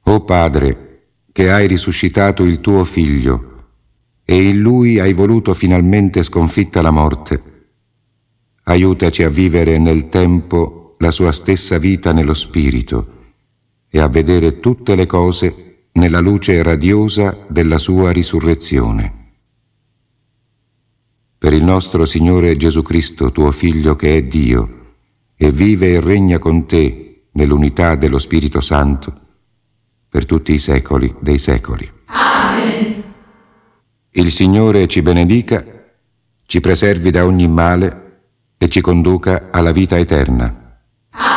O Padre, che hai risuscitato il tuo Figlio e in Lui hai voluto finalmente sconfitta la morte, aiutaci a vivere nel tempo la sua stessa vita nello Spirito e a vedere tutte le cose nella luce radiosa della sua risurrezione. Per il nostro Signore Gesù Cristo, tuo Figlio che è Dio e vive e regna con te nell'unità dello Spirito Santo, per tutti i secoli dei secoli. Amen. Il Signore ci benedica, ci preservi da ogni male e ci conduca alla vita eterna.